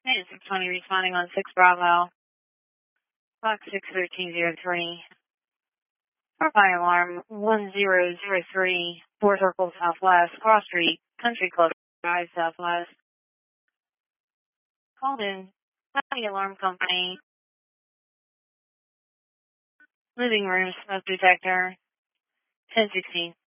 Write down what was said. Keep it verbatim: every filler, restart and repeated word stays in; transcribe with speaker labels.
Speaker 1: Unit six twenty responding on six Bravo. Box six thirteen zero three. For fire alarm one zero zero three, four Circle Southwest, Cross Street, Country Club Drive Southwest. Called in the alarm company. Living room smoke detector ten sixteen.